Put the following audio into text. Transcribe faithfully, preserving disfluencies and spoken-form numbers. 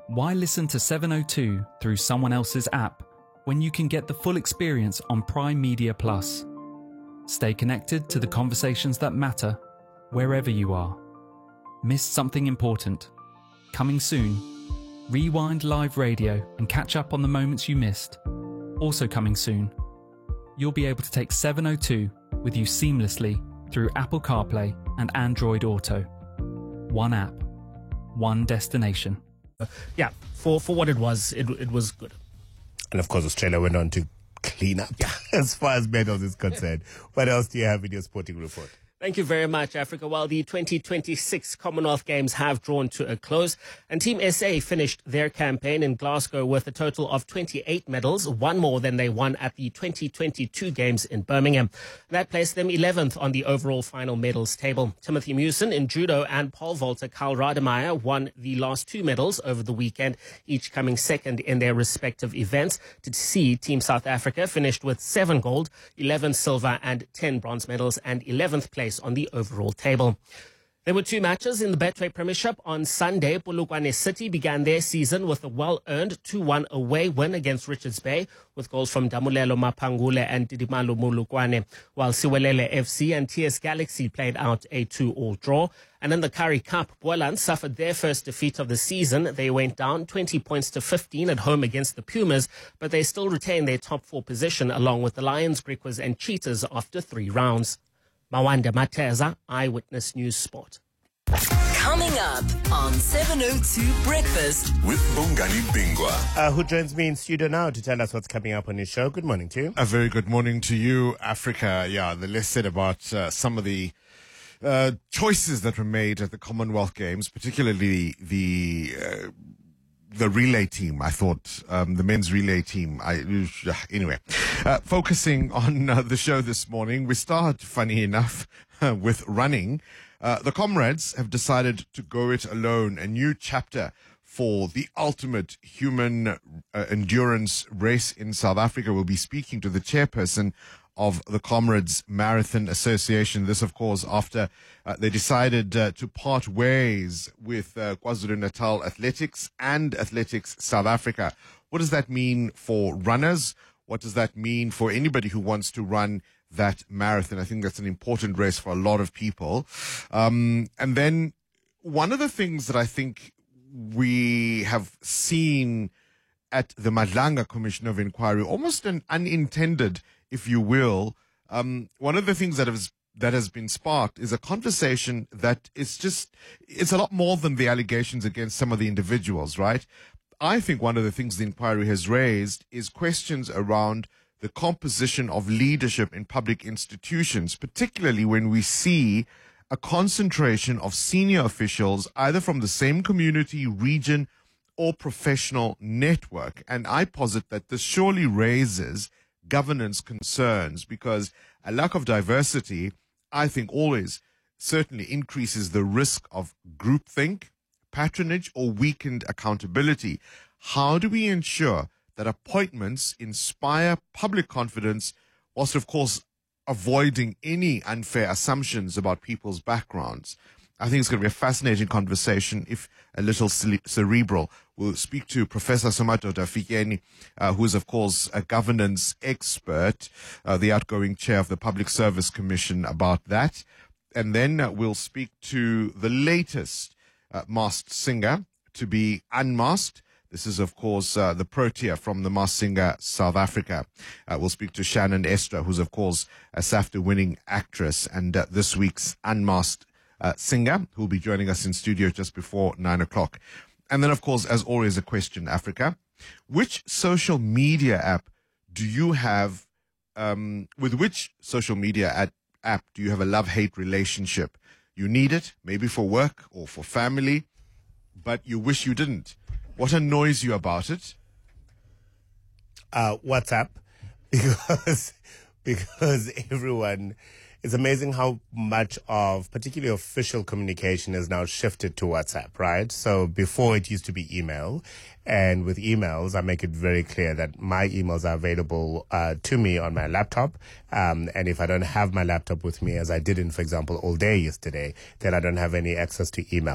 Why listen to seven oh two through someone else's app when you can get the full experience on Prime Media Plus? Stay connected to the conversations that matter wherever you are. Missed something important? Coming soon. Rewind live radio and catch up on the moments you missed. Also coming soon. You'll be able to take seven oh two with you seamlessly through Apple CarPlay and Android Auto. One app, one destination. Uh, yeah, for, for what it was, it it was good. And of course, Australia went on to clean up yeah. as far as medals is concerned. What else do you have in your sporting report? Thank you very much, Africa. Well, the twenty twenty-six Commonwealth Games have drawn to a close, and Team S A finished their campaign in Glasgow with a total of twenty-eight medals, one more than they won at the twenty twenty-two Games in Birmingham. That placed them eleventh on the overall final medals table. Timothy Mewson in judo and pole vaulter Karl Rademeyer won the last two medals over the weekend, each coming second in their respective events. To see Team South Africa finished with seven gold, eleven silver and ten bronze medals, and eleventh place on the overall table. There were two matches in the Betway Premiership on Sunday. Polokwane City began their season with a well-earned two one away win against Richards Bay, with goals from Damulelo Mapangule and Didimalo Mulukwane, while Siwelele F C and T S Galaxy played out a two-all draw. And in the Currie Cup, Boland suffered their first defeat of the season. They went down twenty points to fifteen at home against the Pumas, but they still retain their top four position along with the Lions, Griquas and Cheetahs after three rounds. Mawanda Mateza, Eyewitness News Sport. Coming up on seven oh two Breakfast with Bongani Bingwa. Uh, who joins me in studio now to tell us what's coming up on his show. Good morning to you. A very good morning to you, Africa. Yeah, the less said about uh, some of the uh, choices that were made at the Commonwealth Games, particularly the... Uh, The relay team, I thought, um, the men's relay team. I, anyway, uh, focusing on uh, the show this morning, we start, funny enough, uh, with running. Uh, the comrades have decided to go it alone, a new chapter for the ultimate human uh, endurance race in South Africa. We'll be speaking to the chairperson of the Comrades Marathon Association. This, of course, after uh, they decided uh, to part ways with uh, KwaZulu-Natal Athletics and Athletics South Africa. What does that mean for runners? What does that mean for anybody who wants to run that marathon? I think that's an important race for a lot of people. Um, and then one of the things that I think we have seen at the Madlanga Commission of Inquiry, almost an unintended, if you will, um, one of the things that has that has been sparked is a conversation that is just, it's a lot more than the allegations against some of the individuals, right? I think one of the things the inquiry has raised is questions around the composition of leadership in public institutions, particularly when we see a concentration of senior officials, either from the same community, region, or professional network. And I posit that this surely raises governance concerns, because a lack of diversity, I think, always certainly increases the risk of groupthink, patronage, or weakened accountability. How do we ensure that appointments inspire public confidence, whilst, of course, avoiding any unfair assumptions about people's backgrounds? I think it's going to be a fascinating conversation, if a little cerebral. We'll speak to Professor Somato Tafikeni, uh, who is, of course, a governance expert, uh, the outgoing chair of the Public Service Commission, about that. And then uh, we'll speak to the latest uh, masked singer to be unmasked. This is, of course, uh, the Protea from the Masked Singer South Africa. Uh, we'll speak to Shannon Estra, who's, of course, a SAFTA-winning actress, and uh, this week's unmasked Uh, singer, who will be joining us in studio just before nine o'clock. And then, of course, as always, a question, Africa. Which social media app do you have, um, with which social media ad- app do you have a love-hate relationship? You need it, maybe for work or for family, but you wish you didn't. What annoys you about it? Uh, WhatsApp, because, because everyone... It's amazing how much of particularly official communication has now shifted to WhatsApp, right? So before it used to be email, and with emails, I make it very clear that my emails are available uh, to me on my laptop. Um, and if I don't have my laptop with me, as I didn't, for example, all day yesterday, then I don't have any access to email.